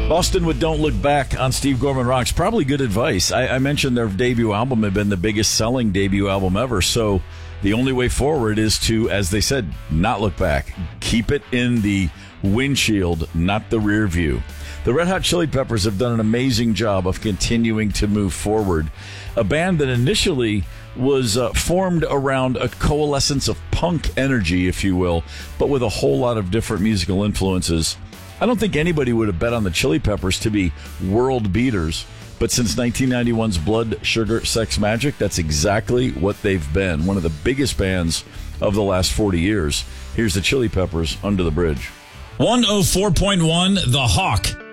Boston with Don't Look Back on Steve Gorman Rocks. Probably good advice. I mentioned their debut album had been the biggest selling debut album ever, so the only way forward is to, as they said, not look back. Keep it in the windshield, not the rear view. The Red Hot Chili Peppers have done an amazing job of continuing to move forward. A band that initially was formed around a coalescence of punk energy, if you will, but with a whole lot of different musical influences. I don't think anybody would have bet on the Chili Peppers to be world beaters, but since 1991's Blood, Sugar, Sex, Magic, that's exactly what they've been. One of the biggest bands of the last 40 years. Here's the Chili Peppers, Under the Bridge. 104.1 The Hawk.